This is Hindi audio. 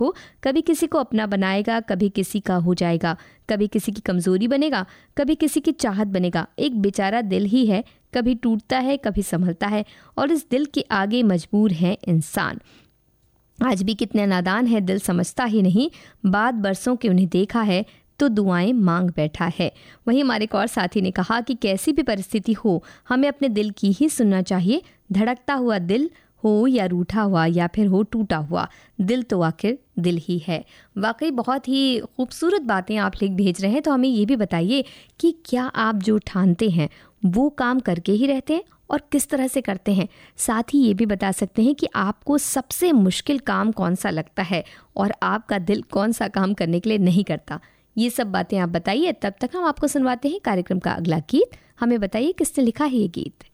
को, कभी किसी को अपना बनाएगा, कभी किसी का हो जाएगा, कभी किसी की कमज़ोरी बनेगा, कभी किसी की चाहत बनेगा। एक बेचारा दिल ही है, कभी टूटता है कभी संभलता है, और इस दिल के आगे मजबूर है इंसान। आज भी कितने नादान है, दिल समझता ही नहीं, बाद बरसों के उन्हें देखा है तो दुआएं मांग बैठा है। वहीं हमारे एक और साथी ने कहा कि कैसी भी परिस्थिति हो, हमें अपने दिल की ही सुनना चाहिए। धड़कता हुआ दिल हो या रूठा हुआ या फिर हो टूटा हुआ, दिल तो आखिर दिल ही है। वाकई बहुत ही खूबसूरत बातें आप लिख भेज रहे हैं। तो हमें ये भी बताइए कि क्या आप जो ठानते हैं वो काम करके ही रहते हैं और किस तरह से करते हैं। साथ ही ये भी बता सकते हैं कि आपको सबसे मुश्किल काम कौन सा लगता है और आपका दिल कौन सा काम करने के लिए नहीं करता। ये सब बातें आप बताइए। तब तक हम आपको सुनवाते हैं कार्यक्रम का अगला गीत। हमें बताइए किसने लिखा है ये गीत।